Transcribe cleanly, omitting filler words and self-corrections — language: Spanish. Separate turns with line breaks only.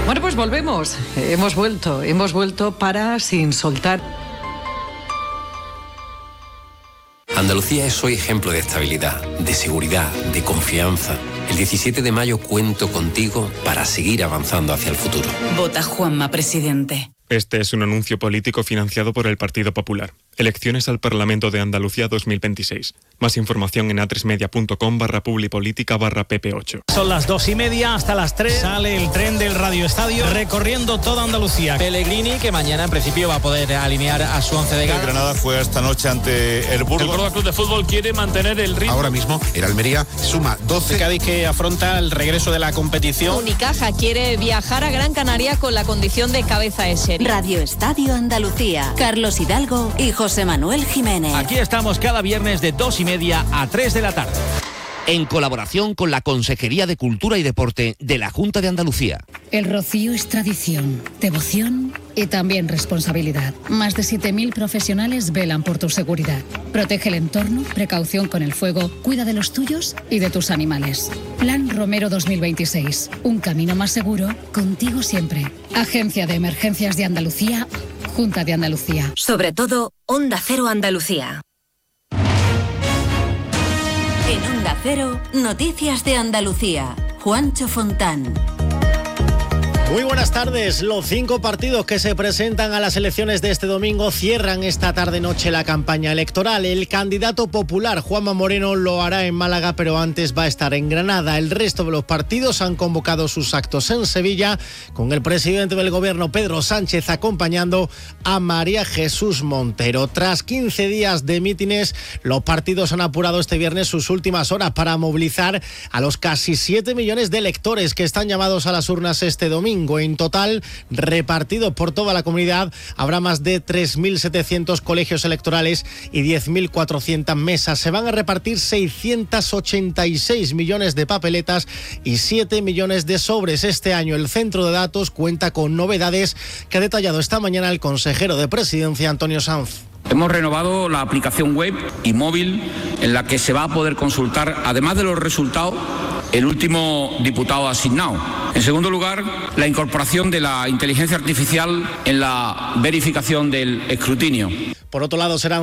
Bueno, pues volvemos. Hemos vuelto para Sin Soltar.
Andalucía es hoy ejemplo de estabilidad, de seguridad, de confianza. El 17 de mayo cuento contigo para seguir avanzando hacia el futuro.
Vota Juanma, presidente.
Este es un anuncio político financiado por el Partido Popular. Elecciones al Parlamento de Andalucía 2026. Más información en atresmedia.com/publipolítica/pp8.
Son las 2:30 hasta las 3. Sale el tren del Radio Estadio recorriendo toda Andalucía.
Pellegrini, que mañana en principio va a poder alinear a su once de gala.
El Granada fue esta noche ante el Burgos.
El Córdoba Club de Fútbol quiere mantener el ritmo.
Ahora mismo el Almería suma 12.
El Cádiz, que afronta el regreso de la competición.
Unicaja quiere viajar a Gran Canaria con la condición de cabeza de serie.
Radio Estadio Andalucía. Carlos Hidalgo y José Manuel Jiménez.
Aquí estamos cada viernes de 2:30 a 3 de la tarde. En colaboración con la Consejería de Cultura y Deporte de la Junta de Andalucía.
El Rocío es tradición, devoción y también responsabilidad. Más de 7.000 profesionales velan por tu seguridad. Protege el entorno, precaución con el fuego, cuida de los tuyos y de tus animales. Plan Romero 2026. Un camino más seguro, contigo siempre. Agencia de Emergencias de Andalucía, Junta de Andalucía.
Sobre todo, Onda Cero Andalucía. En Onda Cero, Noticias de Andalucía. Juancho Fontán.
Muy buenas tardes. Los 5 partidos que se presentan a las elecciones de este domingo cierran esta tarde-noche la campaña electoral. El candidato popular, Juanma Moreno, lo hará en Málaga, pero antes va a estar en Granada. El resto de los partidos han convocado sus actos en Sevilla, con el presidente del gobierno, Pedro Sánchez, acompañando a María Jesús Montero. Tras 15 días de mítines, los partidos han apurado este viernes sus últimas horas para movilizar a los casi 7 millones de electores que están llamados a las urnas este domingo. En total, repartidos por toda la comunidad, habrá más de 3.700 colegios electorales y 10.400 mesas. Se van a repartir 686 millones de papeletas y 7 millones de sobres. Este año el centro de datos cuenta con novedades que ha detallado esta mañana el consejero de Presidencia, Antonio Sanz.
Hemos renovado la aplicación web y móvil en la que se va a poder consultar, además de los resultados, el último diputado asignado. En segundo lugar, la incorporación de la inteligencia artificial en la verificación del escrutinio.
Por otro lado, serán